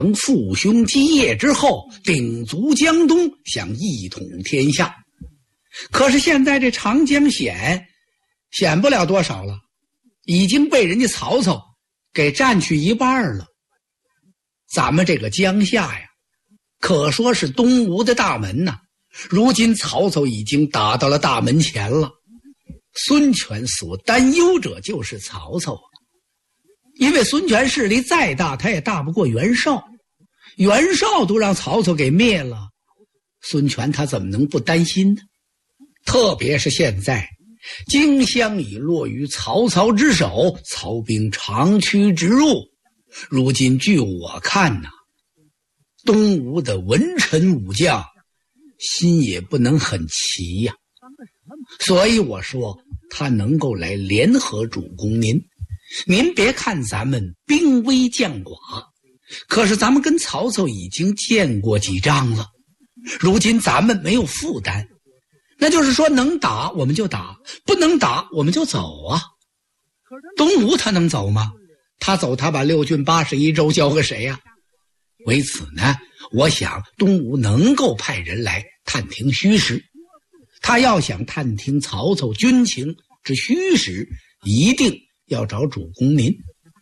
父兄基业之后，鼎足江东，想一统天下。可是现在这长江险不了多少了，已经被人家曹操给占去一半了。咱们这个江夏呀，可说是东吴的大门呐。如今曹操已经打到了大门前了。孙权所担忧者就是曹操，因为孙权势力再大，他也大不过袁绍。袁绍都让曹操给灭了，孙权他怎么能不担心呢？特别是现在荆襄已落于曹操之手，曹兵长驱直入。如今据我看东吴的文臣武将心也不能很齐呀。所以我说他能够来联合主公您别看咱们兵微将寡，可是咱们跟曹操已经见过几仗了。如今咱们没有负担，那就是说能打我们就打，不能打我们就走啊。东吴他能走吗？他走，他把6郡81州交给谁呀？为此呢，我想东吴能够派人来探听虚实。他要想探听曹操军情之虚实，一定要找主公您。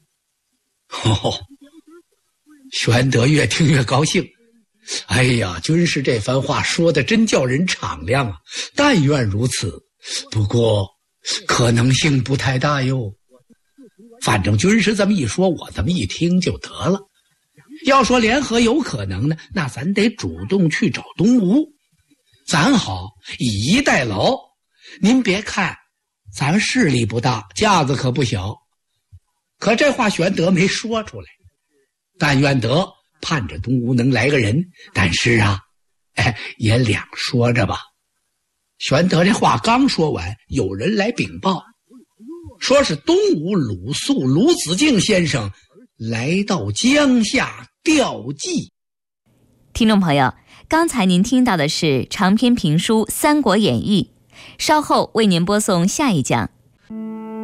玄德越听越高兴。哎呀，军师这番话说的真叫人敞亮啊！但愿如此，不过可能性不太大哟。反正军师这么一说，我这么一听就得了。要说联合有可能呢，那咱得主动去找东吴，咱好以逸待劳。您别看咱们势力不大，架子可不小，可这话玄德没说出来。但愿得盼着东吴能来个人，但是也两说着吧。玄德这话刚说完，有人来禀报，说是东吴鲁肃鲁子敬先生来到江夏吊祭。 听众朋友，刚才您听到的是长篇评书《三国演义》，稍后为您播送下一讲。